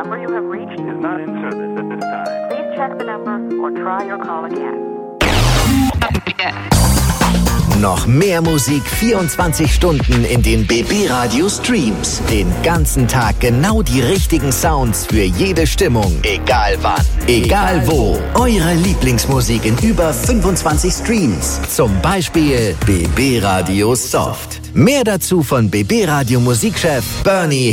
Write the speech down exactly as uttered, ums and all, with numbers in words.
number you have reached is not in service at this time. Please check the number or try your call again. Noch mehr Musik vierundzwanzig Stunden in den B B Radio Streams. Den ganzen Tag genau die richtigen Sounds für jede Stimmung. Egal wann, egal wo. Eure Lieblingsmusik in über fünfundzwanzig Streams. Zum Beispiel B B Radio Soft. Mehr dazu von B B Radio Musikchef Bernie